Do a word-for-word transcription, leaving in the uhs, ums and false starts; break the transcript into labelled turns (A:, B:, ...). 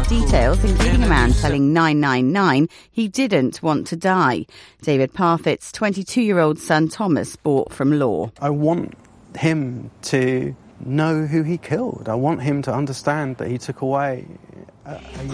A: details, including a man telling nine nine nine he didn't want to die. David Parfitt's twenty-two-year-old son Thomas bought from law.
B: I want him to know who he killed. I want him to understand that he took away a, a